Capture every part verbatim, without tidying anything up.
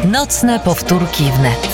Nocne powtórki wnet.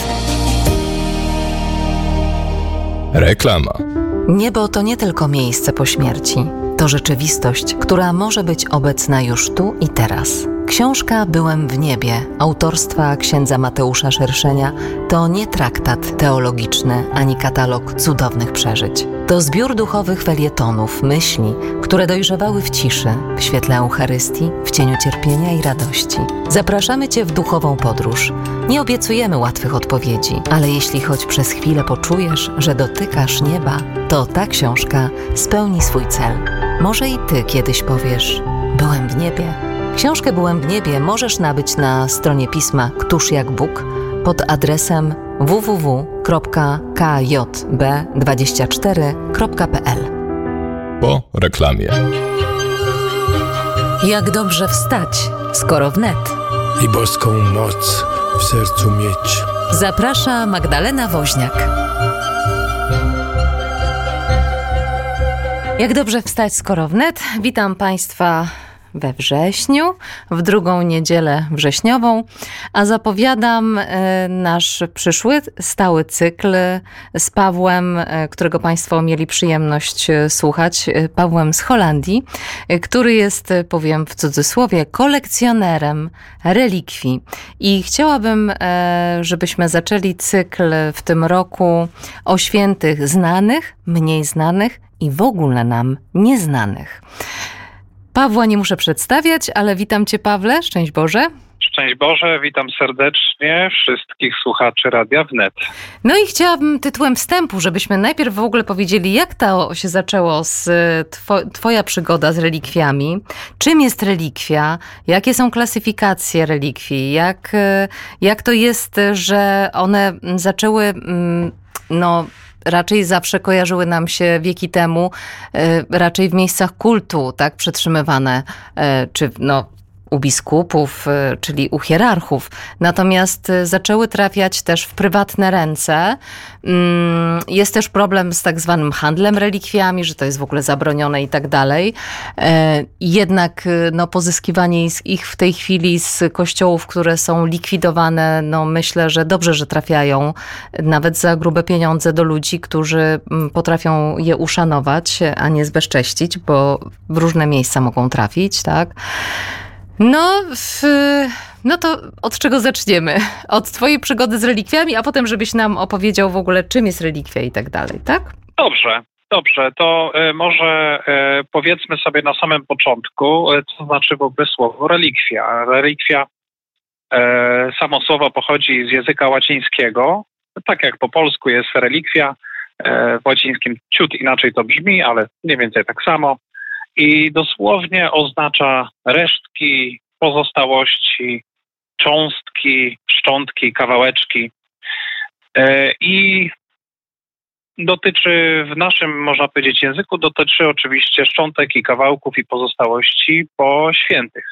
Reklama. Niebo to nie tylko miejsce po śmierci. To rzeczywistość, która może być obecna już tu i teraz. Książka Byłem w niebie autorstwa księdza Mateusza Szerszenia to nie traktat teologiczny ani katalog cudownych przeżyć. To zbiór duchowych felietonów, myśli, które dojrzewały w ciszy, w świetle Eucharystii, w cieniu cierpienia i radości. Zapraszamy Cię w duchową podróż. Nie obiecujemy łatwych odpowiedzi, ale jeśli choć przez chwilę poczujesz, że dotykasz nieba, to ta książka spełni swój cel. Może i Ty kiedyś powiesz: byłem w niebie. Książkę Byłem w niebie możesz nabyć na stronie pisma Któż jak Bóg pod adresem w w w kropka k j b dwadzieścia cztery kropka p l. Po reklamie. Jak dobrze wstać, skoro wnet. I boską moc w sercu mieć. Zaprasza Magdalena Woźniak. Jak dobrze wstać, skoro wnet. Witam Państwa we wrześniu, w drugą niedzielę wrześniową, a zapowiadam e, nasz przyszły stały cykl z Pawłem, e, którego Państwo mieli przyjemność e, słuchać, e, Pawłem z Holandii, e, który jest, e, powiem w cudzysłowie, kolekcjonerem relikwii. I chciałabym, e, żebyśmy zaczęli cykl w tym roku o świętych znanych, mniej znanych i w ogóle nam nieznanych. Pawła nie muszę przedstawiać, ale witam Cię, Pawle. Szczęść Boże. Szczęść Boże, witam serdecznie wszystkich słuchaczy Radia Wnet. No i chciałabym tytułem wstępu, żebyśmy najpierw w ogóle powiedzieli, jak to się zaczęło z two, Twoja przygoda z relikwiami. Czym jest relikwia? Jakie są klasyfikacje relikwii? Jak, jak to jest, że one zaczęły, no... raczej zawsze kojarzyły nam się wieki temu, y, raczej w miejscach kultu, tak, przetrzymywane, y, czy no, u biskupów, y, czyli u hierarchów. Natomiast y, zaczęły trafiać też w prywatne ręce. Y, jest też problem z tak zwanym handlem relikwiami, że to jest w ogóle zabronione i tak dalej. Y, jednak y, no, pozyskiwanie ich w tej chwili z kościołów, które są likwidowane, no myślę, że dobrze, że trafiają nawet za grube pieniądze do ludzi, którzy potrafią je uszanować, a nie zbezcześcić, bo w różne miejsca mogą trafić, tak? No, w, no to od czego zaczniemy? Od Twojej przygody z relikwiami, a potem żebyś nam opowiedział w ogóle, czym jest relikwia i tak dalej, tak? Dobrze, dobrze. To y, może y, powiedzmy sobie na samym początku, y, co znaczy w ogóle słowo relikwia. Relikwia, y, samo słowo pochodzi z języka łacińskiego. Tak jak po polsku jest relikwia, y, w łacińskim ciut inaczej to brzmi, ale mniej więcej tak samo. I dosłownie oznacza resztki, pozostałości, cząstki, szczątki, kawałeczki. I dotyczy w naszym, można powiedzieć, języku, dotyczy oczywiście szczątek i kawałków i pozostałości po świętych.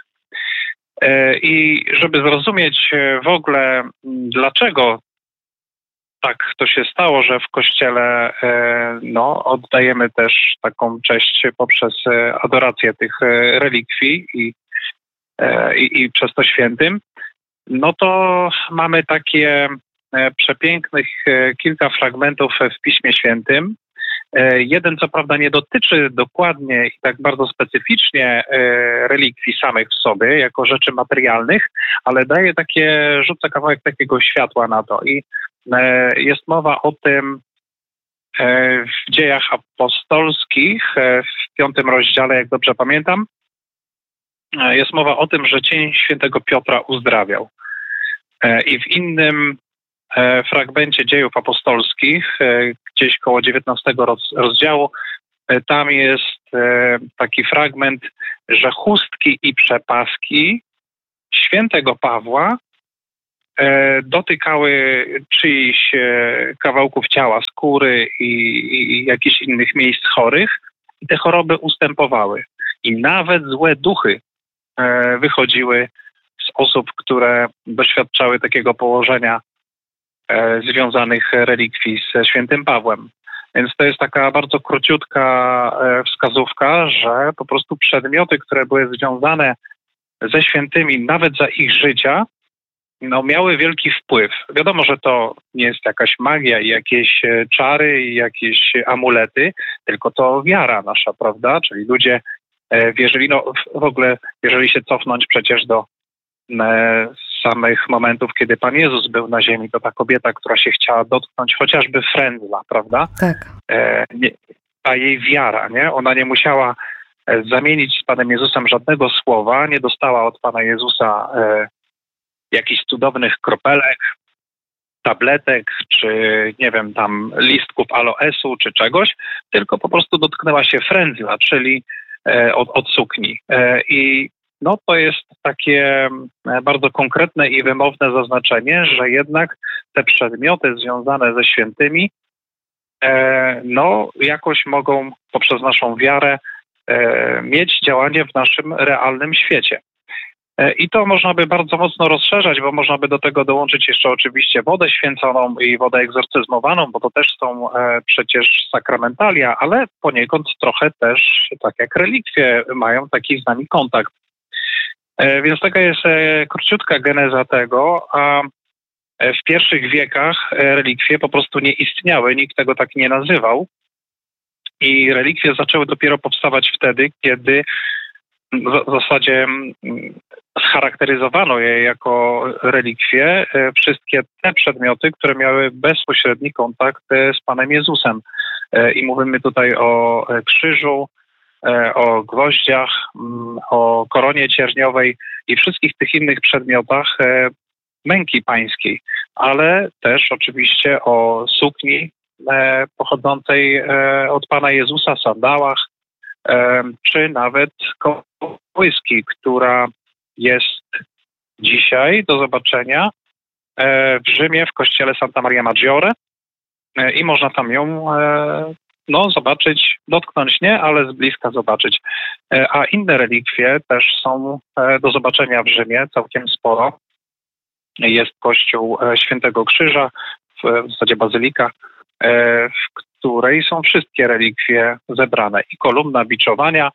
I żeby zrozumieć w ogóle, dlaczego tak to się stało, że w Kościele no, oddajemy też taką cześć poprzez adorację tych relikwii i, i, i przez to świętym, no to mamy takie przepięknych kilka fragmentów w Piśmie Świętym. Jeden co prawda nie dotyczy dokładnie i tak bardzo specyficznie relikwii samych w sobie, jako rzeczy materialnych, ale daje takie, rzuca kawałek takiego światła na to. I jest mowa o tym w Dziejach Apostolskich, w piątym rozdziale, jak dobrze pamiętam. Jest mowa o tym, że cień świętego Piotra uzdrawiał. I w innym fragmencie Dziejów Apostolskich, gdzieś koło dziewiętnastego rozdziału, tam jest taki fragment, że chustki i przepaski świętego Pawła dotykały czyichś kawałków ciała, skóry i, i jakichś innych miejsc chorych i te choroby ustępowały. I nawet złe duchy wychodziły z osób, które doświadczały takiego położenia związanych relikwii ze świętym Pawłem. Więc to jest taka bardzo króciutka wskazówka, że po prostu przedmioty, które były związane ze świętymi nawet za ich życia, no, miały wielki wpływ. Wiadomo, że to nie jest jakaś magia i jakieś czary i jakieś amulety, tylko to wiara nasza, prawda? Czyli ludzie wierzyli, no w ogóle jeżeli się cofnąć przecież do samych momentów, kiedy Pan Jezus był na ziemi, to ta kobieta, która się chciała dotknąć chociażby frędzla, prawda? Tak. E, nie, a jej wiara, nie? Ona nie musiała zamienić z Panem Jezusem żadnego słowa, nie dostała od Pana Jezusa e, jakichś cudownych kropelek, tabletek, czy nie wiem, tam listków aloesu, czy czegoś, tylko po prostu dotknęła się frędzla, czyli e, od, od sukni. E, I no to jest takie bardzo konkretne i wymowne zaznaczenie, że jednak te przedmioty związane ze świętymi e, no jakoś mogą poprzez naszą wiarę e, mieć działanie w naszym realnym świecie. E, I to można by bardzo mocno rozszerzać, bo można by do tego dołączyć jeszcze oczywiście wodę święconą i wodę egzorcyzmowaną, bo to też są e, przecież sakramentalia, ale poniekąd trochę też, tak jak relikwie, mają taki z nami kontakt. Więc taka jest króciutka geneza tego, a w pierwszych wiekach relikwie po prostu nie istniały, nikt tego tak nie nazywał i relikwie zaczęły dopiero powstawać wtedy, kiedy w zasadzie scharakteryzowano je jako relikwie wszystkie te przedmioty, które miały bezpośredni kontakt z Panem Jezusem. I mówimy tutaj o krzyżu, o gwoździach, o koronie cierniowej i wszystkich tych innych przedmiotach męki pańskiej, ale też oczywiście o sukni pochodzącej od Pana Jezusa, sandałach, czy nawet kołyski, która jest dzisiaj do zobaczenia w Rzymie w kościele Santa Maria Maggiore i można tam ją no, zobaczyć, dotknąć nie, ale z bliska zobaczyć. A inne relikwie też są do zobaczenia w Rzymie, całkiem sporo. Jest kościół Świętego Krzyża, w zasadzie bazylika, w której są wszystkie relikwie zebrane. I kolumna biczowania,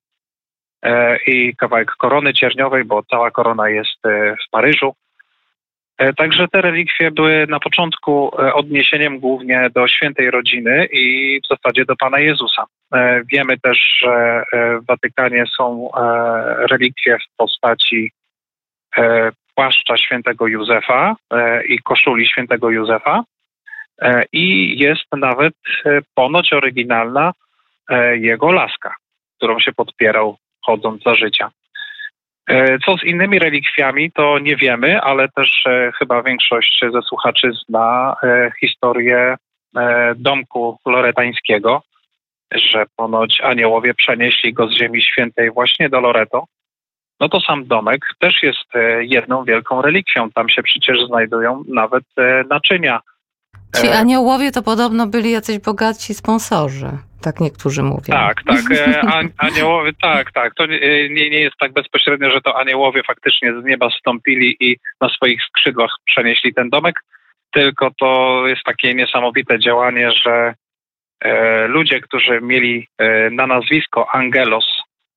i kawałek korony cierniowej, bo cała korona jest w Paryżu. Także te relikwie były na początku odniesieniem głównie do świętej rodziny i w zasadzie do Pana Jezusa. Wiemy też, że w Watykanie są relikwie w postaci płaszcza świętego Józefa i koszuli świętego Józefa i jest nawet ponoć oryginalna jego laska, którą się podpierał chodząc za życia. Co z innymi relikwiami, to nie wiemy, ale też e, chyba większość ze słuchaczy zna e, historię e, domku loretańskiego, że ponoć aniołowie przenieśli go z Ziemi Świętej właśnie do Loreto. No to sam domek też jest e, jedną wielką relikwią. Tam się przecież znajdują nawet e, naczynia. Ci aniołowie to podobno byli jacyś bogaci sponsorzy, tak niektórzy mówią. Tak, tak, aniołowie, tak, tak. To nie, nie jest tak bezpośrednio, że to aniołowie faktycznie z nieba zstąpili i na swoich skrzydłach przenieśli ten domek, tylko to jest takie niesamowite działanie, że e, ludzie, którzy mieli e, na nazwisko Angelos,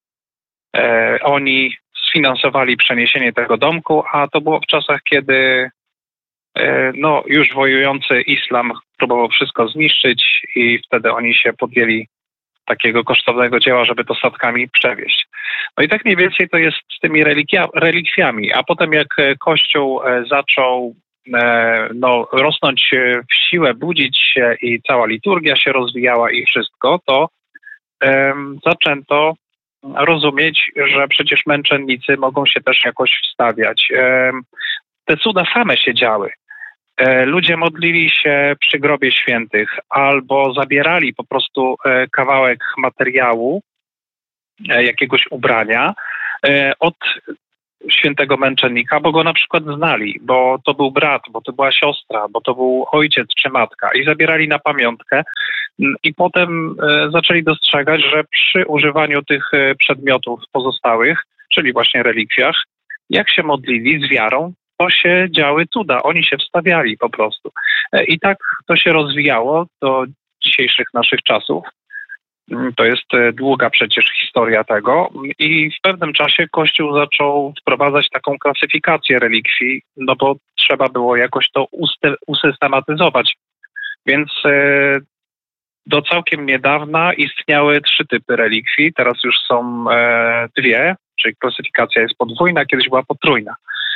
e, oni sfinansowali przeniesienie tego domku, a to było w czasach, kiedy no, już wojujący islam próbował wszystko zniszczyć i wtedy oni się podjęli takiego kosztownego dzieła, żeby to statkami przewieźć. No i tak mniej więcej to jest z tymi relikwia, relikwiami, a potem jak Kościół zaczął no, rosnąć w siłę, budzić się i cała liturgia się rozwijała i wszystko, to um, zaczęto rozumieć, że przecież męczennicy mogą się też jakoś wstawiać. Um, te cuda same się działy. Ludzie modlili się przy grobie świętych albo zabierali po prostu kawałek materiału, jakiegoś ubrania od świętego męczennika, bo go na przykład znali, bo to był brat, bo to była siostra, bo to był ojciec czy matka i zabierali na pamiątkę i potem zaczęli dostrzegać, że przy używaniu tych przedmiotów pozostałych, czyli właśnie relikwiach, jak się modlili z wiarą, to się działy cuda. Oni się wstawiali po prostu. I tak to się rozwijało do dzisiejszych naszych czasów. To jest e, długa przecież historia tego i w pewnym czasie Kościół zaczął wprowadzać taką klasyfikację relikwii, no bo trzeba było jakoś to uste- usystematyzować. Więc e, do całkiem niedawna istniały trzy typy relikwii, teraz już są e, dwie, czyli klasyfikacja jest podwójna, kiedyś była potrójna.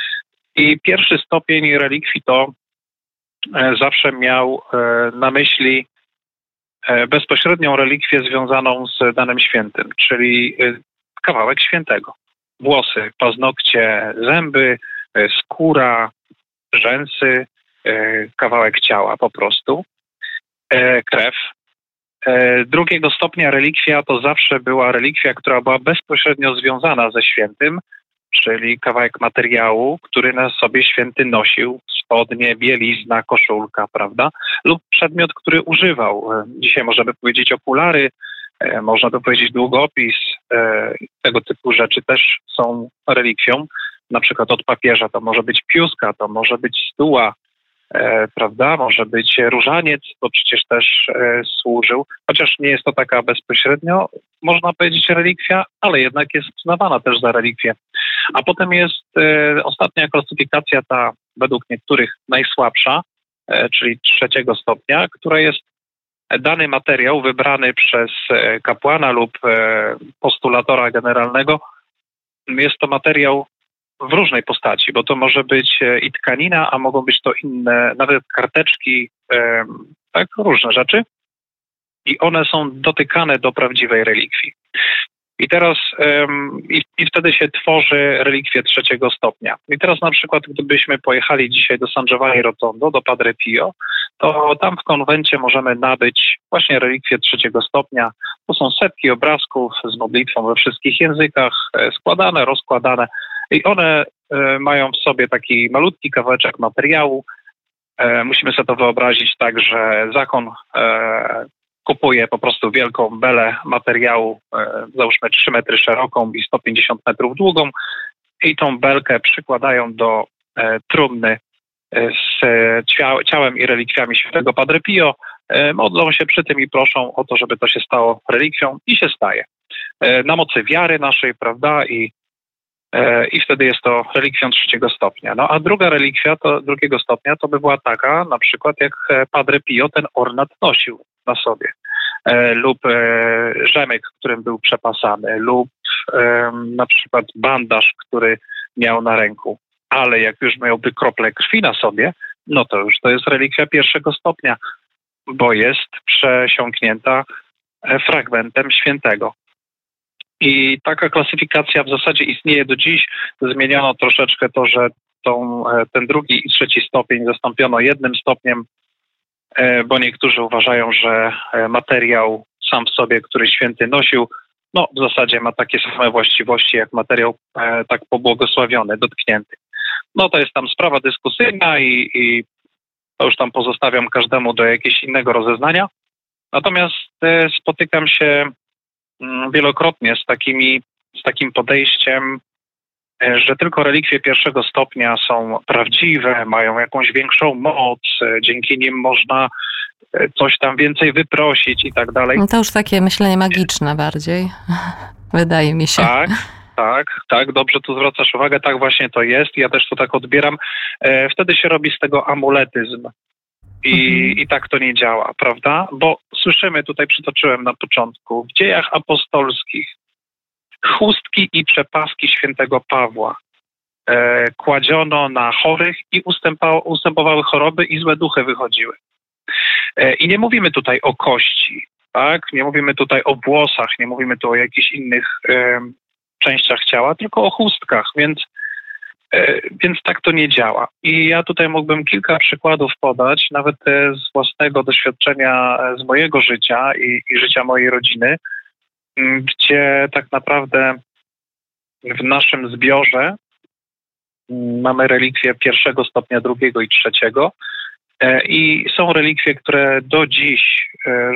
I pierwszy stopień relikwii to e, zawsze miał e, na myśli e, bezpośrednią relikwię związaną z danym świętym, czyli e, kawałek świętego. Włosy, paznokcie, zęby, e, skóra, rzęsy, e, kawałek ciała po prostu, e, krew. E, drugiego stopnia relikwia to zawsze była relikwia, która była bezpośrednio związana ze świętym, czyli kawałek materiału, który na sobie święty nosił, spodnie, bielizna, koszulka, prawda? Lub przedmiot, który używał. E, dzisiaj możemy powiedzieć okulary, e, można by powiedzieć długopis, e, tego typu rzeczy też są relikwią. Na przykład od papieża to może być piuska, to może być stuła, E, prawda, może być różaniec, bo przecież też e, służył, chociaż nie jest to taka bezpośrednio, można powiedzieć relikwia, ale jednak jest uznawana też za relikwię. A potem jest e, ostatnia klasyfikacja, ta według niektórych najsłabsza, e, czyli trzeciego stopnia, która jest dany materiał wybrany przez e, kapłana lub e, postulatora generalnego. Jest to materiał w różnej postaci, bo to może być i tkanina, a mogą być to inne, nawet karteczki, e, tak, różne rzeczy. I one są dotykane do prawdziwej relikwii. I teraz e, i, i wtedy się tworzy relikwie trzeciego stopnia. I teraz na przykład, gdybyśmy pojechali dzisiaj do San Giovanni Rotondo, do Padre Pio, to tam w konwencie możemy nabyć właśnie relikwie trzeciego stopnia. To są setki obrazków z modlitwą we wszystkich językach, e, składane, rozkładane. I one e, mają w sobie taki malutki kawałeczek materiału. E, musimy sobie to wyobrazić tak, że zakon e, kupuje po prostu wielką belę materiału, e, załóżmy trzy metry szeroką i sto pięćdziesiąt metrów długą i tą belkę przykładają do e, trumny e, z cia- ciałem i relikwiami świętego Padre Pio. E, modlą się przy tym i proszą o to, żeby to się stało relikwią i się staje. E, na mocy wiary naszej, prawda, i I wtedy jest to relikwią trzeciego stopnia. No a druga relikwia to, drugiego stopnia to by była taka, na przykład jak Padre Pio ten ornat nosił na sobie. E, lub e, rzemek, którym był przepasany, lub e, na przykład bandaż, który miał na ręku. Ale jak już miałby krople krwi na sobie, no to już to jest relikwia pierwszego stopnia, bo jest przesiąknięta fragmentem świętego. I taka klasyfikacja w zasadzie istnieje do dziś. Zmieniono troszeczkę to, że tą, ten drugi i trzeci stopień zastąpiono jednym stopniem, bo niektórzy uważają, że materiał sam w sobie, który święty nosił, no w zasadzie ma takie same właściwości jak materiał tak pobłogosławiony, dotknięty. No to jest tam sprawa dyskusyjna i, i to już tam pozostawiam każdemu do jakiegoś innego rozeznania. Natomiast spotykam się wielokrotnie z takimi, z takim podejściem, że tylko relikwie pierwszego stopnia są prawdziwe, mają jakąś większą moc, dzięki nim można coś tam więcej wyprosić i tak dalej. No to już takie myślenie magiczne bardziej, wydaje mi się. Tak, tak, tak, dobrze tu zwracasz uwagę, tak właśnie to jest. Ja też to tak odbieram. Wtedy się robi z tego amuletyzm. I, mhm. I tak to nie działa, prawda? Bo słyszymy, tutaj przytoczyłem na początku, w dziejach apostolskich chustki i przepaski świętego Pawła e, kładziono na chorych i ustępowały choroby i złe duchy wychodziły. E, I nie mówimy tutaj o kości, tak? Nie mówimy tutaj o włosach, nie mówimy tu o jakichś innych e, częściach ciała, tylko o chustkach, więc Więc tak to nie działa. I ja tutaj mógłbym kilka przykładów podać, nawet z własnego doświadczenia, z mojego życia i, i życia mojej rodziny, gdzie tak naprawdę w naszym zbiorze mamy relikwie pierwszego stopnia, drugiego i trzeciego. I są relikwie, które do dziś